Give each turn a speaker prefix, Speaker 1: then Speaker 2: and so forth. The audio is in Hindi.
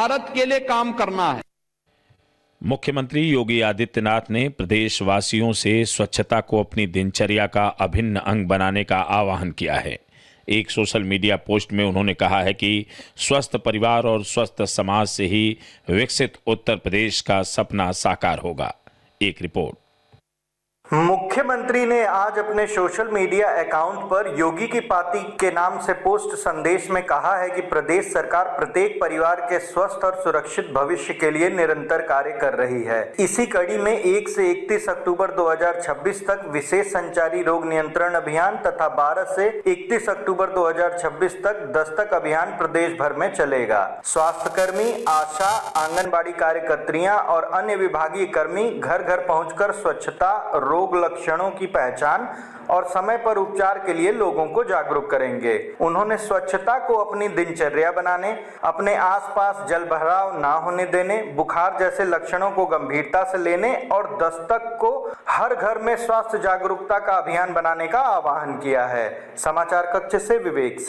Speaker 1: भारत के लिए काम करना है।
Speaker 2: मुख्यमंत्री योगी आदित्यनाथ ने प्रदेशवासियों से स्वच्छता को अपनी दिनचर्या का अभिन्न अंग बनाने का आह्वान किया है। एक सोशल मीडिया पोस्ट में उन्होंने कहा है कि स्वस्थ परिवार और स्वस्थ समाज से ही विकसित उत्तर प्रदेश का सपना साकार होगा। एक रिपोर्ट।
Speaker 3: मुख्यमंत्री ने आज अपने सोशल मीडिया अकाउंट पर योगी की पाती के नाम से पोस्ट संदेश में कहा है कि प्रदेश सरकार प्रत्येक परिवार के स्वस्थ और सुरक्षित भविष्य के लिए निरंतर कार्य कर रही है। इसी कड़ी में 1 से 31 अक्टूबर 2026 तक विशेष संचारी रोग नियंत्रण अभियान तथा 12 से 31 अक्टूबर 2026 तक दस्तक अभियान प्रदेश भर में चलेगा। स्वास्थ्यकर्मी, आशा, आंगनबाड़ी कार्यकर्त्रियां और अन्य विभागीय कर्मी घर घर पहुंचकर स्वच्छता, रोग लक्षणों की पहचान और समय पर उपचार के लिए लोगों को जागरूक करेंगे। उन्होंने स्वच्छता को अपनी दिनचर्या बनाने, अपने आसपास जलभराव ना होने देने, बुखार जैसे लक्षणों को गंभीरता से लेने और दस्तक को हर घर में स्वास्थ्य जागरूकता का अभियान बनाने का आह्वान किया है। समाचार कक्ष से विवेक।